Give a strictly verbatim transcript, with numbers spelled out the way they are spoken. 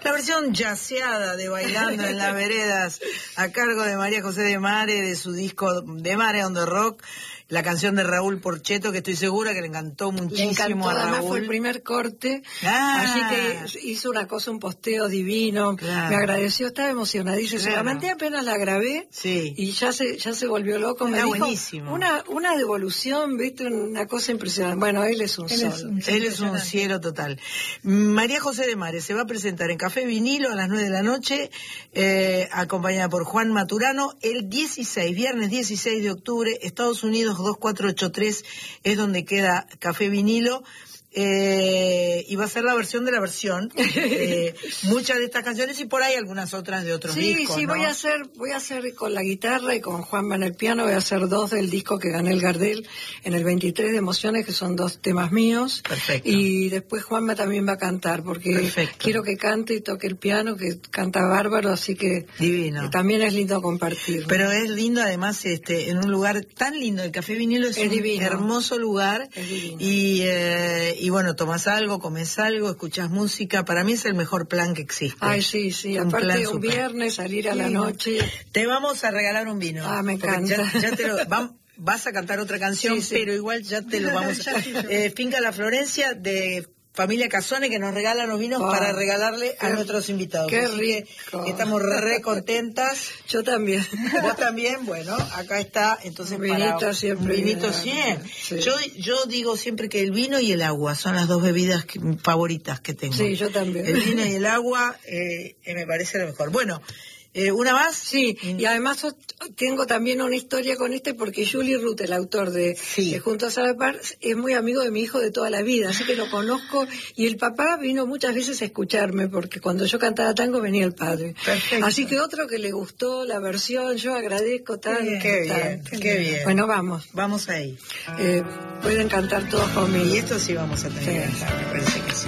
La versión yaceada de Bailando en las Veredas, a cargo de María José de Mare, de su disco De Mare on the Rock, la canción de Raúl Porcheto, que estoy segura que le encantó muchísimo. Le encantó, a Raúl. Además fue el primer corte, ah, así que hizo una cosa, un posteo divino, claro. Me agradeció, estaba emocionadísima, claro. Se la mandé apenas la grabé, sí. Y ya se ya se volvió loco, Era me dijo buenísimo. Una, una devolución, viste, una cosa impresionante. Bueno, él es un él sol. Es un, él es un cielo total. María José de Mare se va a presentar en Café Vinilo a las nueve de la noche, eh, acompañada por Juan Maturano, el dieciséis, viernes dieciséis de octubre, Estados Unidos dos cuatro ocho tres es donde queda Café Vinilo. Eh, y va a ser la versión de la versión, eh, muchas de estas canciones y por ahí algunas otras de otros sí, discos. Sí, sí, ¿no? voy a hacer, voy a hacer con la guitarra y con Juanma en el piano, voy a hacer dos del disco que gané el Gardel en el veintitrés de Emociones, que son dos temas míos. Perfecto. Y después Juanma también va a cantar, porque Perfecto. Quiero que cante y toque el piano, que canta bárbaro, así que divino. Eh, también es lindo compartir, ¿no? Pero es lindo además este en un lugar tan lindo, el Café Vinilo es, es un divino. hermoso lugar. Es divino. Y, eh, y bueno, tomás algo, comes algo, escuchás música, para mí es el mejor plan que existe. Ay, sí, sí, un aparte un viernes salir a sí, la noche. Te vamos a regalar un vino. Ah, me encanta. Ya, ya te lo, vamos, vas a cantar otra canción, sí, sí. Pero igual ya te lo vamos a... eh, Finca La Florencia, de Familia Casone, que nos regala los vinos oh, para regalarle a nuestros invitados. Qué Así rico. Que estamos re contentas. Yo también. Vos también, bueno, acá está, entonces un vinito para siempre. Un vinito siempre. Sí. Yo, yo digo siempre que el vino y el agua son las dos bebidas que, favoritas que tengo. Sí, yo también. El vino y el agua eh, eh, me parece lo mejor. Bueno, Eh, ¿una más? Sí, y además tengo también una historia con este porque Julie Ruth, el autor de, sí. de Juntos a la Par, es muy amigo de mi hijo de toda la vida, así que lo conozco, y el papá vino muchas veces a escucharme porque cuando yo cantaba tango venía el padre. Perfecto. Así que otro que le gustó la versión, yo agradezco tanto. Qué bien, tanto. Qué, qué bien. Bueno, vamos. Vamos ahí. Eh, pueden cantar todos conmigo. Y esto sí vamos a tener. Sí. Me parece que sí.